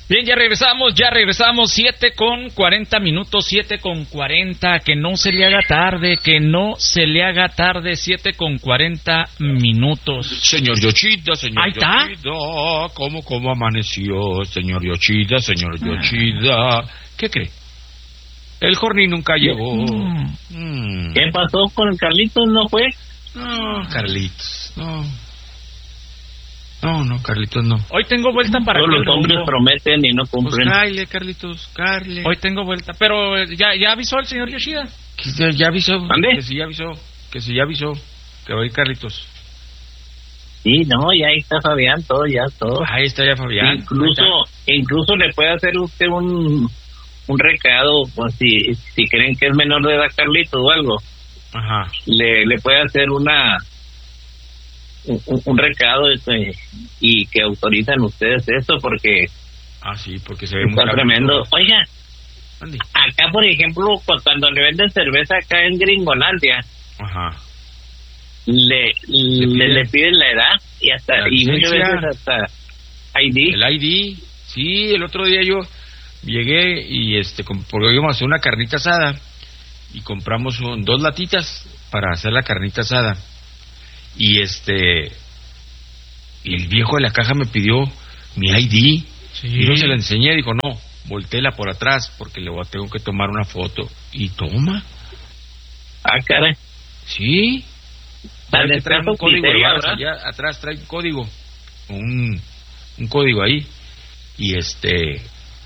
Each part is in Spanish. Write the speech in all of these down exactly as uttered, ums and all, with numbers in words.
Bien, ya regresamos, ya regresamos, siete con cuarenta minutos, siete con cuarenta, que no se le haga tarde, que no se le haga tarde, siete con cuarenta minutos. Señor Yoshida, señor Ahí está. Yoshida, ¿cómo, cómo amaneció? Señor Yoshida, señor Yoshida, ¿qué cree? El Horny nunca llegó. Mm. Mm. ¿Qué pasó con el Carlitos? ¿No fue? No, Carlitos, no. No, no, Carlitos, no. Hoy tengo vuelta para Todos aquel los hombres rumbo. prometen y no Pues cumplen. cáele, Carlitos, cáele. Hoy tengo vuelta, pero eh, ya, ya avisó el señor Yoshida. Que ya, ya avisó, ¿Mande? que sí ya avisó, que sí ya avisó, que va a ir Carlitos. Sí, no, ya ahí está Fabián, todo, ya todo. Ahí está ya Fabián. Incluso, incluso le puede hacer usted un, un recado, pues, si, si creen que es menor de edad Carlitos o algo, Ajá. le, le puede hacer una un, un recado este, y que autorizan ustedes eso porque Ah, sí, porque se ve muy está rápido. tremendo. Oiga, Ande. acá por ejemplo, cu- cuando le venden cerveza acá en Gringolandia, Ajá. le le, piden? le piden la edad y hasta La y muchas licencia. veces hasta I D. El I D, sí, el otro día yo llegué y este, com- porque íbamos a hacer una carnita asada y compramos un- dos latitas para hacer la carnita asada y este, y el viejo de la caja me pidió mi I D Sí. y yo se la enseñé y dijo, no, voltéela por atrás porque le voy a, tengo que tomar una foto y toma, Ah, caray. sí, Tan trae, trae un escaso código, criterio, hermanos, ¿verdad? allá atrás trae un código, un, un código ahí, y este,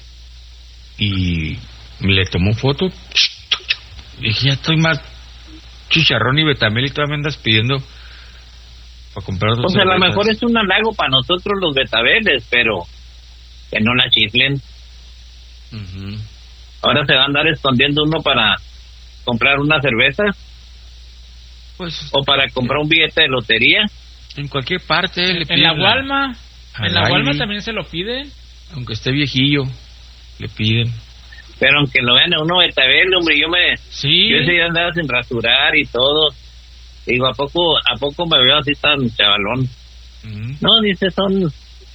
y le tomó foto, dije, ya estoy más chicharrón y betamel y todavía me andas pidiendo para comprar dos Pues a lo cervezas. mejor es un halago para nosotros los betabeles, pero que no la chiflen. Ujú. Ahora se va a andar escondiendo uno para comprar una cerveza Pues o para comprar un billete de lotería. en cualquier parte le En piden la Walma, al en la Walma I D, también se lo piden. aunque esté viejillo, le piden. Pero aunque lo vean a uno betabel, hombre, yo me... Sí. Yo ese día andaba sin rasurar y todo. Digo, ¿a poco a poco me veo así tan chavalón? Ujú. No, dice, son...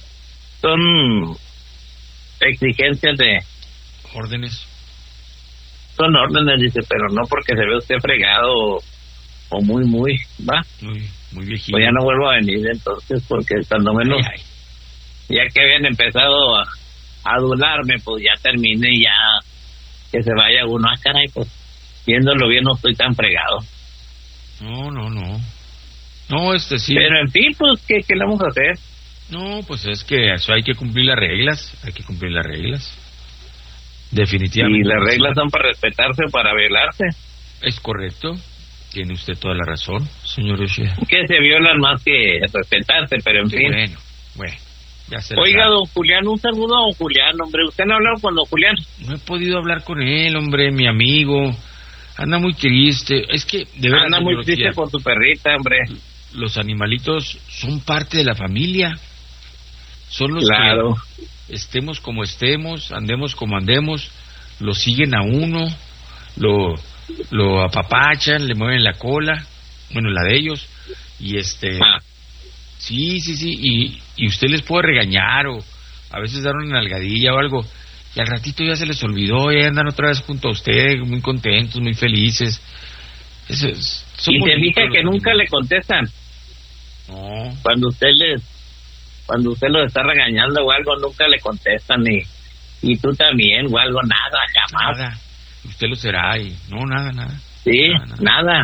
Son exigencias de... Órdenes. Son órdenes, dice, pero no porque se ve usted fregado o, o muy, muy... ¿Va? Muy, muy viejillo. Pues ya no vuelvo a venir entonces, porque cuando menos... Ay, ay. Ya que habían empezado a, a adularme, pues ya termine y ya que se vaya uno. Ah, caray, pues viéndolo bien no estoy tan fregado. No, no, no. No, este sí. Pero en fin, pues, ¿qué, qué le vamos a hacer? No, pues es que eso hay que cumplir las reglas, hay que cumplir las reglas. Definitivamente. Y las reglas son para respetarse o para violarse. Es correcto, tiene usted toda la razón, señor Yoshida. Que se violan más que respetarse, pero en Qué fin. bueno, bueno, ya se la Oiga, sabe. don Julián, un saludo a don Julián, hombre. ¿Usted no ha hablado con don Julián? No he podido hablar con él, hombre, mi amigo. Anda muy triste. Es que, de verdad, Anda muy triste con su perrita, hombre. los animalitos son parte de la familia. Son los Claro. que estemos como estemos, andemos como andemos, lo siguen a uno, lo, lo apapachan, le mueven la cola, bueno, la de ellos, y este... Ah. Sí, sí, sí, y, y usted les puede regañar o a veces dar una nalgadilla o algo, y al ratito ya se les olvidó, ya andan otra vez junto a usted, muy contentos, muy felices. Eso es, son Y se bonitos fija los que nunca le animales. contestan. No, Cuando usted les, cuando usted los está regañando o algo, nunca le contestan. Y, y tú también, o algo, nada, jamás. nada. Usted lo será y no, nada, nada. Sí, Nada, nada. nada.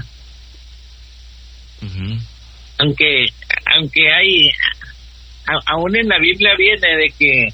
Ujú. Aunque, aunque hay, a- aún en la Biblia viene de que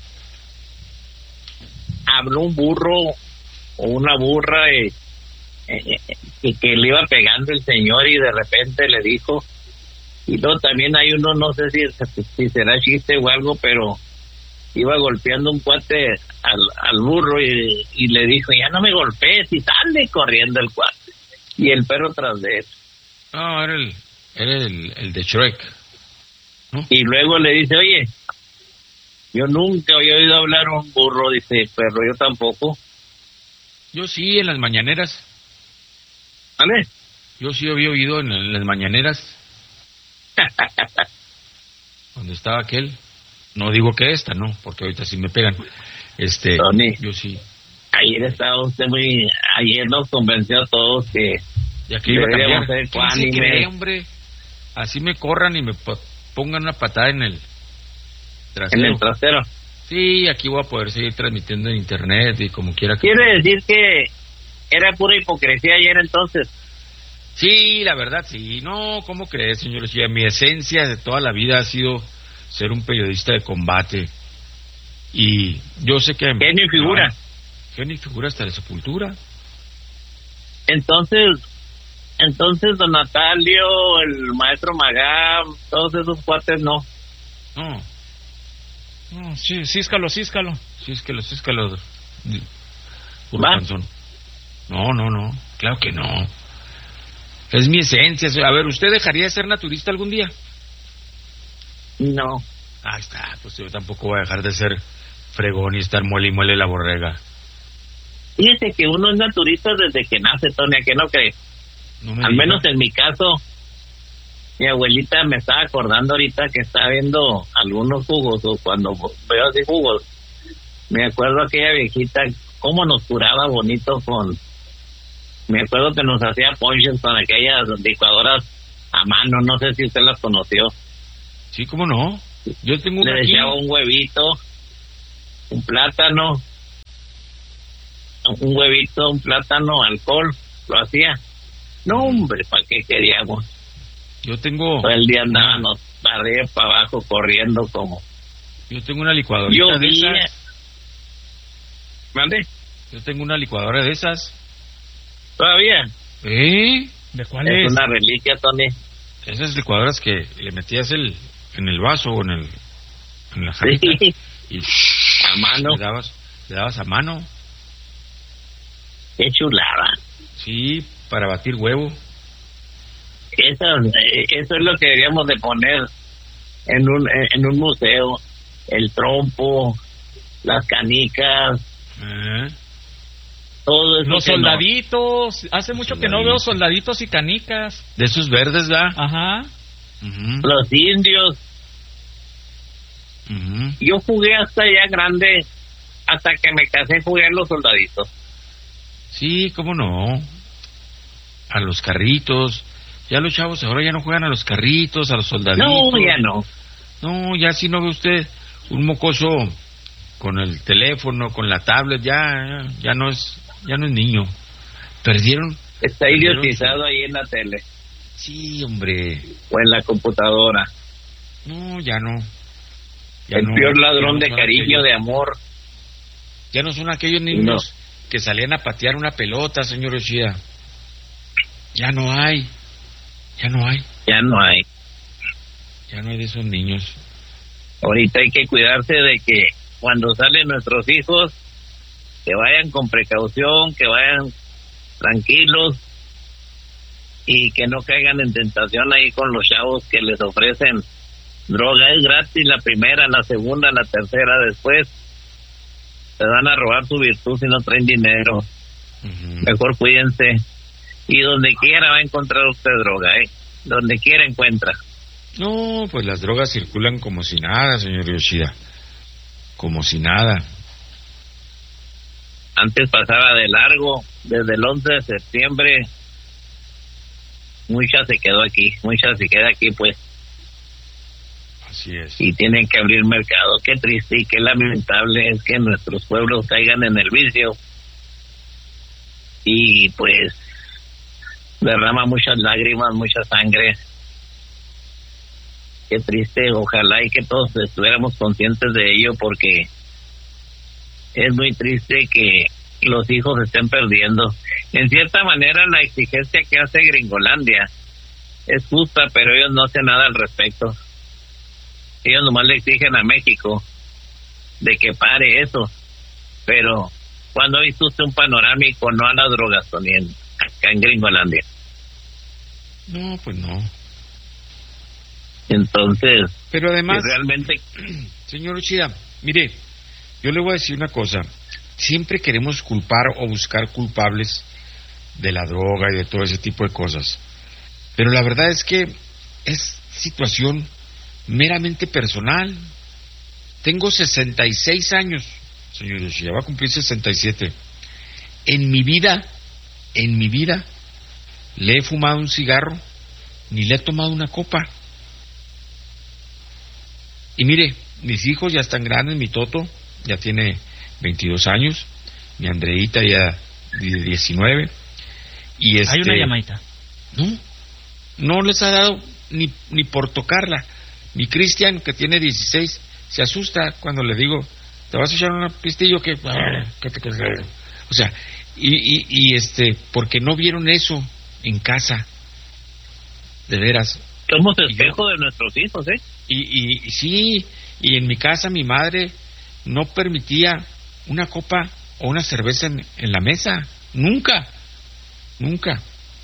habló un burro o una burra y, eh, eh, y que le iba pegando el Señor y de repente le dijo, y luego también hay uno, no sé si, si será chiste o algo, pero iba golpeando un cuate al, al burro y, y le dijo, ya no me golpees, y sale corriendo el cuate y el perro tras de él. No, era el, era el, el de Shrek, ¿no? Y luego le dice, oye, yo nunca había oído hablar un burro, dice el perro, yo tampoco. Yo sí, en las mañaneras. ¿Vale? Yo sí había oído en, en las mañaneras, cuando estaba aquel. No digo que esta, no, porque ahorita sí me pegan. Este, Tony, yo sí. ayer estaba usted muy... Ayer nos convenció a todos que... Ya que iba a deberíamos cambiar. ser ¿Quién se ecuánimes. cree, hombre? Así me corran y me po- pongan una patada en el En trasero. el trasero. Sí, aquí voy a poder seguir transmitiendo en internet y como quiera que... Quiere decir que era pura hipocresía ayer entonces. Sí, la verdad, sí. No, ¿cómo crees, señor Lucía? Mi esencia de toda la vida ha sido ser un periodista de combate. Y yo sé que... Genio y figura. No, genio y figura hasta la sepultura. Entonces, entonces don Natalio, el maestro Magam, todos esos cuates no. No, No, sí, císcalo, císcalo. sí es que los es que los... Puro ¿Va? panzón. No, no, no, claro que no. Es mi esencia. A ver, ¿usted dejaría de ser naturista algún día? No. Ahí está, pues yo tampoco voy a dejar de ser fregón y estar muele y muele la borrega. Fíjese que uno es naturista desde que nace, Tonia, que no cree. No me Al diga. menos en mi caso, mi abuelita me estaba acordando ahorita que estaba viendo algunos jugos, o cuando veo así jugos, me acuerdo aquella viejita, cómo nos curaba bonito con... Me acuerdo que nos hacía ponches con aquellas licuadoras a mano, no sé si usted las conoció. Sí, ¿cómo no? Yo tengo una Le aquí. echaba un huevito, un plátano, un huevito, un plátano, alcohol, lo hacía. No, hombre, ¿para qué queríamos? Yo tengo... Todo el día andábamos para arriba, para abajo, corriendo como... Yo tengo una licuadorita Yo de vi... esas. ¿Mande? Yo tengo una licuadora de esas. ¿Todavía? ¿Eh? ¿De cuál Es es? una reliquia, Tony. Esas licuadoras que le metías el en el vaso o en el en la jarrita Sí, y a mano. le dabas le dabas a mano. Qué chulada. Sí, para batir huevo. Eso, eh, eso es lo que deberíamos de poner en un, en un museo. El trompo, las canicas, ¿Eh? todo eso. Los que no- soldaditos. Hace mucho que no veo soldaditos. soldaditos y canicas. De esos verdes, ¿verdad? Ajá. Ujú, Los indios. ujú. Yo jugué hasta ya grande, hasta que me casé jugué a los soldaditos. Sí, cómo no. A los carritos. Ya los chavos ahora ya no juegan a los carritos, a los soldaditos. No, ya no. No, ya si no ve usted un mocoso con el teléfono, con la tablet, ya, ya no es, ya no es niño. Perdieron. Está perdieron idiotizado ahí en la tele su- Sí, hombre. o en la computadora. No, ya no. Ya El no, peor ya ladrón no de son cariño, aquellos- de amor. Ya no son aquellos niños que salían a patear una pelota, señor Yoshida. Ya no hay. Ya no hay. Ya no hay. Ya no hay de esos niños. Ahorita hay que cuidarse de que cuando salen nuestros hijos, que vayan con precaución, que vayan tranquilos y que no caigan en tentación ahí con los chavos que les ofrecen droga. Es gratis la primera, la segunda, la tercera, después se van a robar su virtud si no traen dinero. Ujú. Mejor cuídense. Y donde quiera va a encontrar usted droga, ¿eh? Donde quiera encuentra. No, pues las drogas circulan como si nada, señor Yoshida. Como si nada. Antes pasaba de largo, desde el once de septiembre, mucha se quedó aquí, mucha se queda aquí, pues, Así es. y tienen que abrir mercado. Qué triste y qué lamentable es que nuestros pueblos caigan en el vicio y, pues, derrama muchas lágrimas, mucha sangre. Qué triste, ojalá y que todos estuviéramos conscientes de ello, porque es muy triste que los hijos se estén perdiendo. En cierta manera, la exigencia que hace Gringolandia es justa, pero ellos no hacen nada al respecto. Ellos nomás le exigen a México de que pare eso. Pero, ¿cuándo ha visto usted un panorámico no a las drogas, Tony, en- acá en Gringolandia? No, pues no. Entonces, Pero además, si realmente... señor Yoshida, mire, yo le voy a decir una cosa. Siempre queremos culpar o buscar culpables de la droga y de todo ese tipo de cosas. Pero la verdad es que es situación meramente personal. Tengo sesenta y seis años, señor Yoshi, ya va a cumplir sesenta y siete. En mi vida, en mi vida, le he fumado un cigarro, ni le he tomado una copa. Y mire, mis hijos ya están grandes, mi Toto ya tiene veintidós años, mi Andreita ya de diecinueve. Y este, hay una llamadita. No, no les ha dado ni, ni por tocarla. Mi Cristian, que tiene dieciséis, se asusta cuando le digo, ¿te vas a echar un pistillo? Que, que te o sea, y, y, y este, porque no vieron eso en casa, de veras. Somos espejo de nuestros hijos, ¿eh? Y, y, y sí, y en mi casa mi madre no permitía una copa o una cerveza en, en la mesa, nunca, nunca.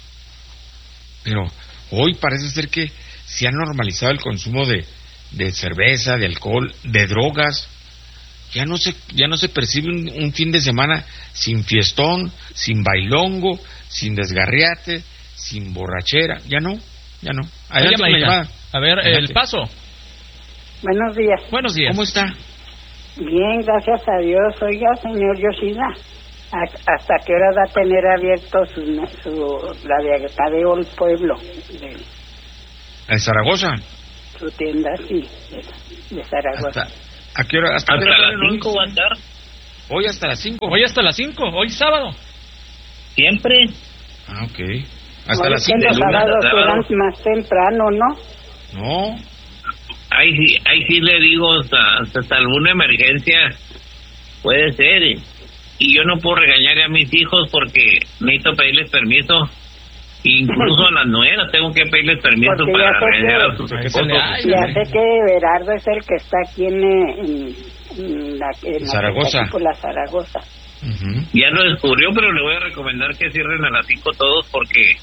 Pero hoy parece ser que se ha normalizado el consumo de, de cerveza, de alcohol, de drogas. Ya no se, ya no se percibe un, un fin de semana sin fiestón, sin bailongo, sin desgarriate, sin borrachera. Ya no, ya no. Adelante con la llamada. A ver, Adelante. el paso. Buenos días. Buenos días. ¿Cómo está? Bien, gracias a Dios. Oiga, señor Yoshida, ¿hasta qué hora va a tener abierto su, su la de Agradeo el pueblo? De, ¿En Zaragoza? Su tienda, sí, de, de Zaragoza. ¿Hasta, ¿A qué hora? ¿Hasta, hasta hora las cinco va a estar. Hoy hasta las cinco. Hoy hasta las cinco, hoy sábado. Siempre. Ah, ok. Hasta Oye, las cinco. los sábados eran más temprano, ¿no? No. Ahí sí, ahí sí le digo, hasta, hasta alguna emergencia puede ser. Y yo no puedo regañar a mis hijos porque necesito pedirles permiso. Incluso a las nueras tengo que pedirles permiso Porque para ya sé regañar que- a sus Ay, esposos. ay, Ya ay. sé que Berardo es el que está aquí en, en, en la, en la- Zaragoza. aquí por la Zaragoza. Uh-huh. Ya lo descubrió, pero le voy a recomendar que cierren a las cinco todos porque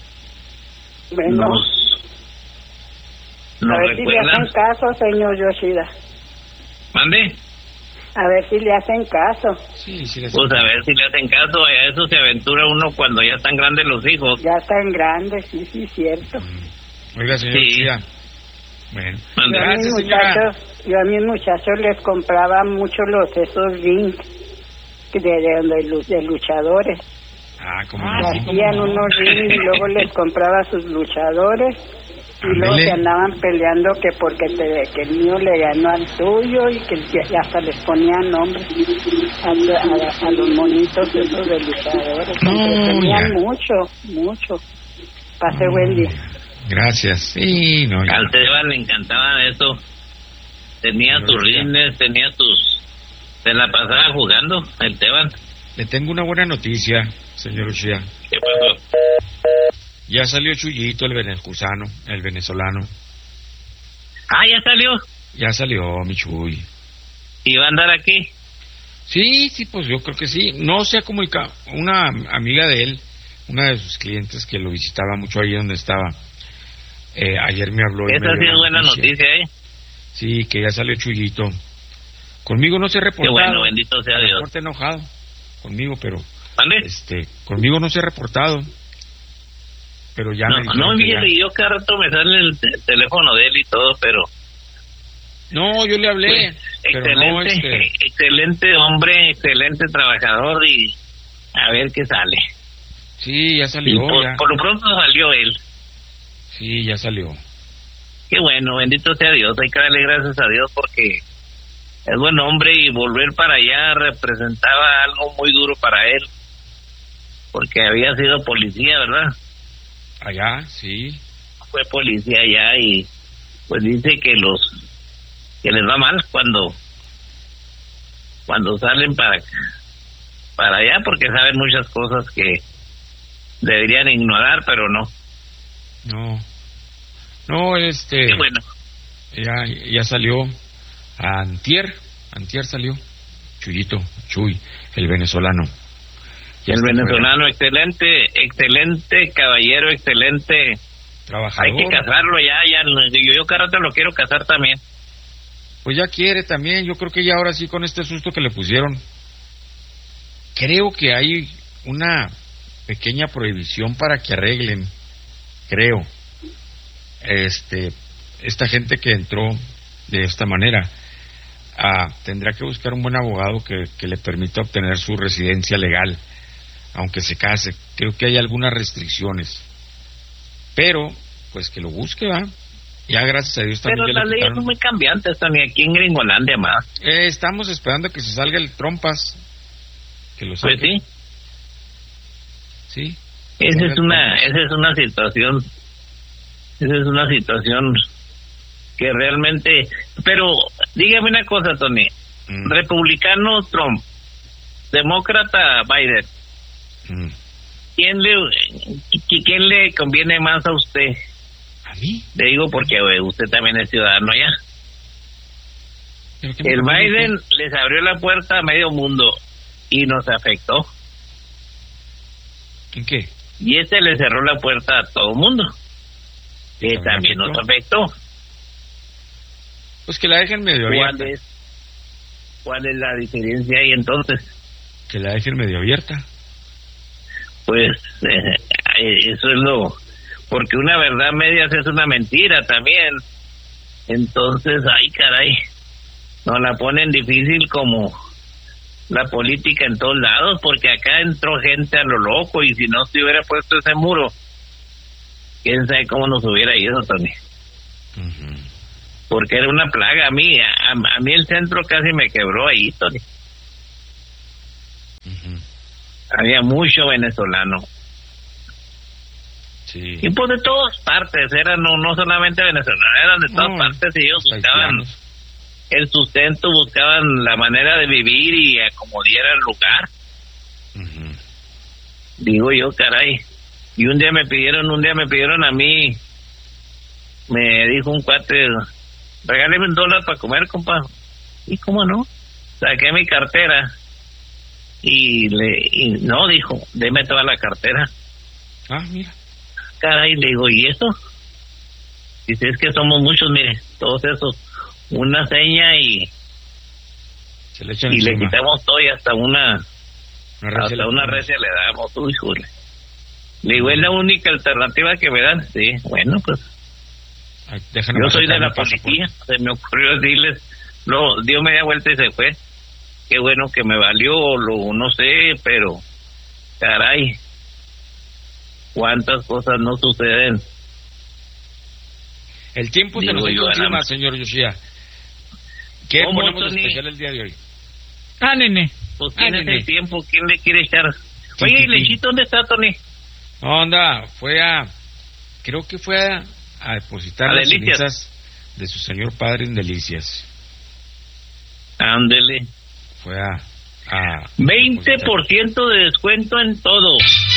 Bueno, nos, a nos ver si le recuerdan. hacen caso, señor Yoshida. Mande. A ver si le hacen caso. Sí, sí. Les... Pues a ver si le hacen caso, a eso se aventura uno cuando ya están grandes los hijos. Ya están grandes, sí, sí, cierto. Oiga, señor Sí. García. Bueno. Mande. Yo a, mis Gracias, señora. muchachos, yo a mis muchachos les compraba mucho los esos rings de, de, de, lu- de luchadores. Ah, como Ah, no. sí, cómo Hacían no. unos rings y luego les compraba sus luchadores y luego Ándele. se andaban peleando que porque te- que el mío le ganó al tuyo y que y hasta les ponían nombres a, a- a los monitos esos de luchadores. No, Entretenían ya. mucho, mucho. Pase buen día. Gracias. Sí, no. ya. Al Teban le encantaba eso. Tenía No, sus ya. rines, tenía sus... Se la pasaba jugando, el Teban. Le tengo una buena noticia, señor Ushia. ¿Qué pasó? Ya salió Chuyito, el venezolano, el venezolano. Ah, ya salió. Ya salió, mi Chuy. ¿Y va a andar aquí? Sí, sí, pues yo creo que sí. No se ha comunicado. Una amiga de él, una de sus clientes que lo visitaba mucho ahí donde estaba, eh, ayer me habló. y Esa me sí dio es la buena noticia, ¿eh? Sí, que ya salió Chuyito. Conmigo no se ha Qué reportado. bueno, bendito sea A lo Dios. mejor está enojado conmigo, pero ¿Mande? este, conmigo no se ha reportado. Pero ya me No, dijeron no, que mire, ya- yo cada rato me sale el te- teléfono de él y todo, pero... No, yo le hablé. pues, pero excelente, no, este, excelente hombre, excelente trabajador y a ver qué sale. sí, ya Y salió. por, ya. por lo pronto salió él. Sí, ya salió. Qué bueno, bendito sea Dios, hay que darle gracias a Dios porque es buen hombre y volver para allá representaba algo muy duro para él, porque había sido policía, ¿verdad? Allá, sí. Fue policía allá y pues dice que los que les va mal cuando cuando salen para para allá porque saben muchas cosas que deberían ignorar, pero no. No. No, este. Qué bueno. Ya, ya salió. Antier. Antier salió. Chuyito, Chuy, el venezolano. Ya El está venezolano, excelente, excelente caballero, excelente. fuera. Trabajador. Hay que casarlo ya, ya. Yo, yo cada rato lo quiero casar también. Pues ya quiere también. Yo creo que ya ahora sí con este susto que le pusieron. Creo que hay una pequeña prohibición para que arreglen. Creo. Este, esta gente que entró de esta manera. ah, tendrá que buscar un buen abogado que, que le permita obtener su residencia legal, aunque se case. Creo que hay algunas restricciones, pero pues que lo busque, va. Ya gracias a Dios también. Pero ya las le leyes quitaron. son muy cambiantes también aquí en Gringolandia más. Eh, estamos esperando que se salga el trompas, que lo Pues saque. sí, Sí. esa es una, esa es una situación, esa es una situación que realmente, pero dígame una cosa, Tony, Mm. republicano Trump, demócrata Biden, Mm. ¿quién le, qui- quién le conviene más a usted? ¿A mí? Le digo porque eh, usted también es ciudadano ya. ¿Pero qué me El conviene Biden usted? les abrió la puerta a medio mundo y nos afectó. ¿En qué? Y este le cerró la puerta a todo mundo, que También también nos afectó. afectó. Pues que la dejen medio ¿Cuál abierta. es, ¿Cuál es la diferencia ahí entonces? Que la dejen medio abierta. Pues eh, eso es lo... Porque una verdad media es una mentira también. Entonces, ay caray, nos la ponen difícil como la política en todos lados, porque acá entró gente a lo loco y si no se hubiera puesto ese muro, quién sabe cómo nos hubiera ido, Tony. Uh-huh. Porque era una plaga a mí, a, a mí el centro casi me quebró ahí, Tony. Uh-huh. Había mucho venezolano. Sí. Y pues de todas partes, eran no, no solamente venezolanos, eran de todas No, partes y ellos los buscaban haitianos. el sustento, buscaban la manera de vivir y acomodar el lugar. Uh-huh. Digo yo, caray. Y un día me pidieron, un día me pidieron a mí, me dijo un cuate, regáleme un dólar para comer, compa. ¿Y cómo no? Saqué mi cartera y le, y no, dijo, deme toda la cartera. Ah, mira. Caray, le digo, ¿y eso? Dice, es que somos muchos, mire, todos esos, una seña y, Se le echan y le encima. quitamos todo y hasta una, Una recia hasta le una ponemos. recia le damos, uy, jule. Le digo, es la única alternativa que me dan. Sí, bueno, pues Ay, dejan yo nomás soy de sacar la mi pasaporte. policía, se me ocurrió decirles, no, dio media vuelta y se fue. Qué bueno que me valió, lo no sé, pero caray, cuántas cosas no suceden. El tiempo se Digo nos yo, echa encima, Ana. señor Yoshida. ¿Qué ¿Cómo, ponemos de Tony? especial el día de hoy? Ah, nene. Pues Ah, quién es nene. el tiempo, quién le quiere echar. Sí, Oye, sí, ¿y sí. Lechito dónde está, Tony? Onda, fue a... Creo que fue a, a depositar A las Delicias. cenizas de su señor padre en Delicias. Ándele. Fue a... a veinte por ciento de descuento en todo.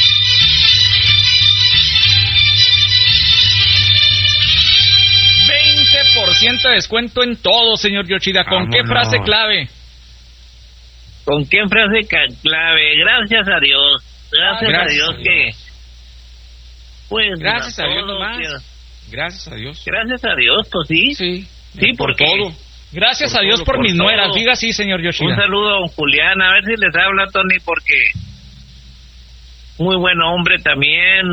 veinte por ciento de descuento en todo, señor Yoshida. ¿Con qué Vámonos. frase clave? ¿Con qué frase ca- clave? Gracias a Dios. Gracias, Gracias a Dios a que... Dios. Pues... Gracias a Dios todos, nomás. tío. Gracias a Dios. Gracias a Dios, pues sí. Sí. Sí, por porque- todo. Gracias Por a Dios todo, por, por mis todo. nueras. Diga así, señor Yoshida. Un saludo a don Julián, a ver si les habla, Tony, porque muy buen hombre también.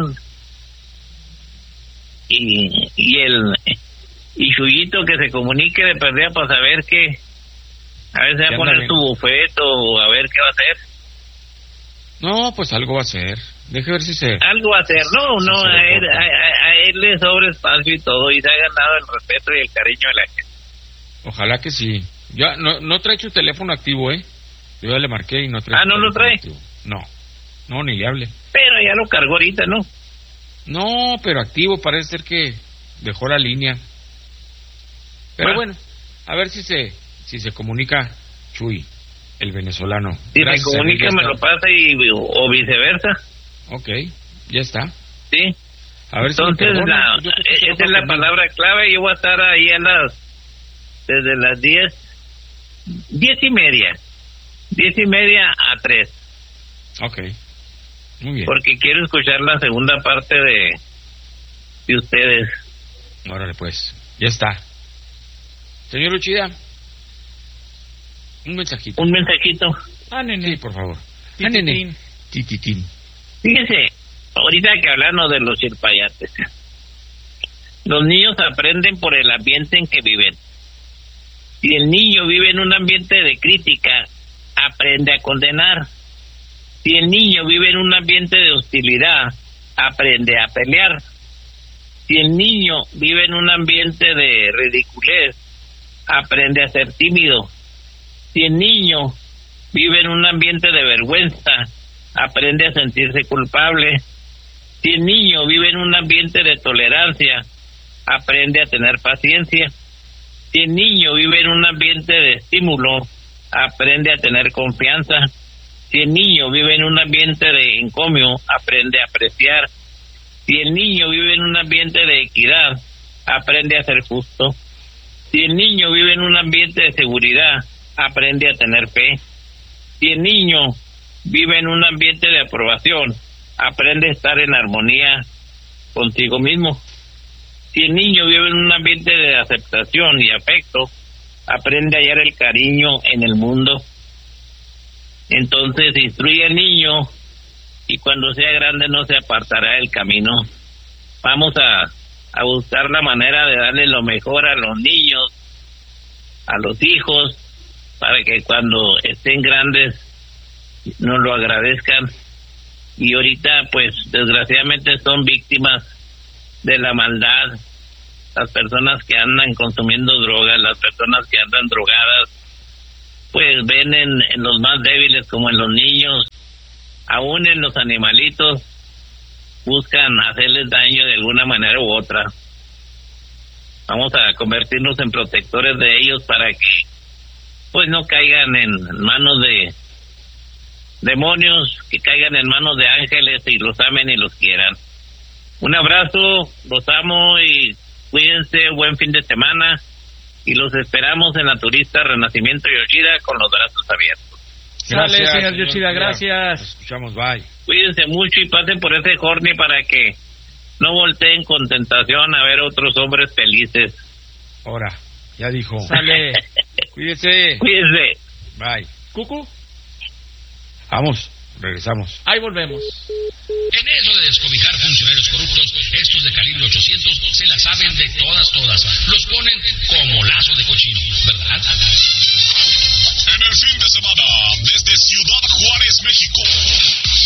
Y, y el y Chuyito que se comunique de perdida para saber que a ver si va Que a anda poner bien. su bufeto o a ver qué va a hacer. No, pues algo va a ser. Deje ver si se... Algo va a hacer, no, Sí, no, se le a él, corta. a, a- a él le sobra espacio y todo y se ha ganado el respeto y el cariño de la gente. Ojalá que sí. Ya no, no trae su teléfono activo, ¿eh? Yo ya le marqué y no trae Ah, su ¿no lo teléfono trae? activo. No. No, ni le hable. Pero ya lo cargó ahorita, ¿no? No, pero activo, parece ser que dejó la línea. Pero Bueno. bueno, a ver si se si se comunica Chuy, el venezolano. Si me Gracias, comunica, amigo, me ya lo está. pasa y o viceversa, Ok, ya está. ¿sí? A ver si me Entonces, perdona, la- yo creo que se esa enoja es la conmigo. palabra clave. Yo voy a estar ahí a las, desde las diez, diez y media, diez y media a tres, Ok, muy bien. porque quiero escuchar la segunda parte de, de ustedes. Órale, pues, ya está. Señor Uchida, un mensajito. Un mensajito. Ah, nene. Sí, por favor. Tititín. Ah, nene. Tititín. Fíjese, ahorita que hablamos de los chilpayates, los niños aprenden por el ambiente en que viven. Si el niño vive en un ambiente de crítica, aprende a condenar. Si el niño vive en un ambiente de hostilidad, aprende a pelear. Si el niño vive en un ambiente de ridiculez, aprende a ser tímido. Si el niño vive en un ambiente de vergüenza, aprende a sentirse culpable. Si el niño vive en un ambiente de tolerancia, aprende a tener paciencia. Si el niño vive en un ambiente de estímulo, aprende a tener confianza. Si el niño vive en un ambiente de encomio, aprende a apreciar. Si el niño vive en un ambiente de equidad, aprende a ser justo. Si el niño vive en un ambiente de seguridad, aprende a tener fe. Si el niño vive en un ambiente de aprobación, aprende a estar en armonía consigo mismo. Si el niño vive en un ambiente de aceptación y afecto, aprende a hallar el cariño en el mundo. Entonces instruye al niño y cuando sea grande no se apartará del camino. Vamos a, a buscar la manera de darle lo mejor a los niños, a los hijos, para que cuando estén grandes nos lo agradezcan. Y ahorita pues desgraciadamente son víctimas de la maldad, las personas que andan consumiendo drogas, las personas que andan drogadas, pues ven en, en los más débiles como en los niños, aún en los animalitos, buscan hacerles daño de alguna manera u otra. Vamos a convertirnos en protectores de ellos para que pues no caigan en manos de demonios, que caigan en manos de ángeles y los amen y los quieran. Un abrazo, los amo y cuídense, buen fin de semana y los esperamos en la Turista Renacimiento Yoshida con los brazos abiertos. Gracias, Sale, señor Yoshida, gracias. Nos escuchamos, bye. Cuídense mucho y pasen por ese horny para que no volteen con tentación a ver otros hombres felices. Ahora, ya dijo. Sale. Cuídense. Cuídense. Bye. Cucu. Vamos, regresamos. Ahí volvemos. En eso de descobijar funcionarios corruptos, estos de calibre ochocientos se la saben de todas, todas. Los ponen como lazo de cochino, ¿verdad? En el fin de semana, desde Ciudad Juárez, México.